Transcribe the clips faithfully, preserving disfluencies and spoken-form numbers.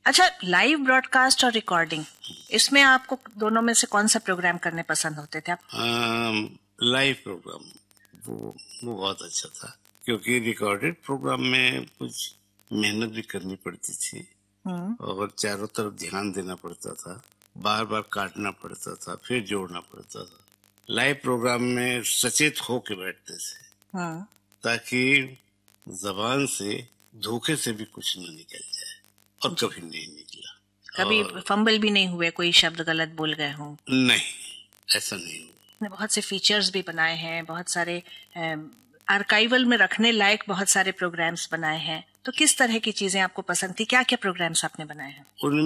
अच्छा, live broadcast और recording, इसमें आपको दोनों में से कौन सा प्रोग्राम करने पसंद होते थे आप? लाइव प्रोग्राम वो वो बहुत अच्छा था, क्योंकि रिकॉर्डेड प्रोग्राम में कुछ मेहनत भी करनी पड़ती थी और चारों तरफ ध्यान देना पड़ता था, बार बार काटना पड़ता था, फिर जोड़ना पड़ता था। लाइव प्रोग्राम में सचेत होके बैठते थे हाँ। ताकि जबान से धोखे से भी कुछ न निकल जाए, और कभी नहीं निकला। कभी फंबल भी नहीं हुए, कोई शब्द गलत बोल गए हों? नहीं, ऐसा नहीं हुआ। बहुत से फीचर्स भी बनाए हैं, बहुत सारे आर्काइवल में रखने लायक बहुत सारे प्रोग्राम्स बनाए हैं, तो किस तरह की चीजें आपको पसंद थी? क्या क्या प्रोग्राम्स आपने बनाए हैं?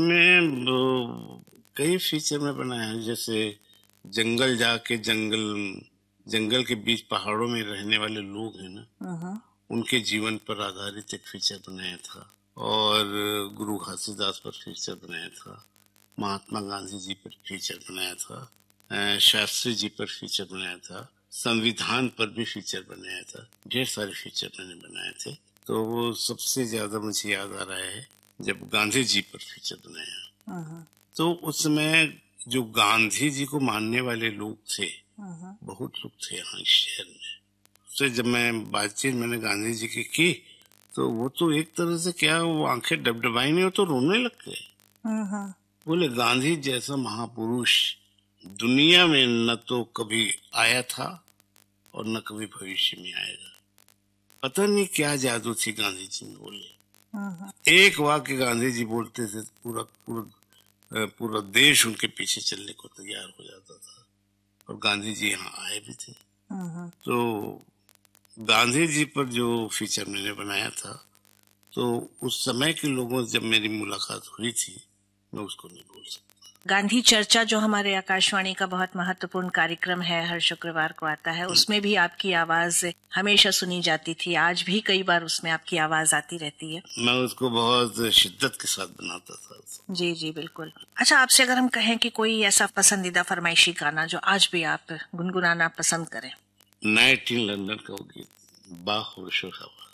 उनमें कई फीचर में बनाए हैं, जैसे जंगल जाके जंगल जंगल के बीच पहाड़ों में रहने वाले लोग हैं ना, उनके जीवन पर आधारित एक फीचर बनाया था, और गुरु घासीदास पर फीचर बनाया था, महात्मा गांधी जी पर फीचर बनाया था, शास्त्री जी पर फीचर बनाया था, संविधान पर भी फीचर बनाया था। ढेर सारे फीचर मैंने बनाए थे। तो वो सबसे ज्यादा मुझे याद आ रहा है जब गांधी जी पर फीचर बनाया, तो उस समय जो गांधी जी को मानने वाले लोग थे, बहुत लोग थे यहाँ इस शहर में। तो जब मैं बातचीत मैंने गांधी जी की की, तो वो तो एक तरह से क्या, वो आंखें डबडबाई नहीं, वो तो रोने लग गए। बोले गांधी जैसा महापुरुष दुनिया में न तो कभी आया था और न कभी भविष्य में आएगा। पता नहीं क्या जादू थी गांधी जी में। बोले एक वाक्य गांधी जी बोलते थे, पूरा पूरा पूरा देश उनके पीछे चलने को तैयार हो जाता था, और गांधी जी यहाँ आए भी थे। तो गांधी जी पर जो फीचर मैंने बनाया था, तो उस समय के लोगों से जब मेरी मुलाकात हुई थी, मैं उसको नहीं भूल सकता। गांधी चर्चा जो हमारे आकाशवाणी का बहुत महत्वपूर्ण कार्यक्रम है, हर शुक्रवार को आता है, उसमें भी आपकी आवाज हमेशा सुनी जाती थी, आज भी कई बार उसमें आपकी आवाज आती रहती है। मैं उसको बहुत शिद्दत के साथ बनाता था। जी जी बिल्कुल। अच्छा, आपसे अगर हम कहें कि कोई ऐसा पसंदीदा फरमाइशी गाना जो आज भी आप गुनगुनाना पसंद करें? नाइट इन लंदन का वो गीत, बाखुश हवा।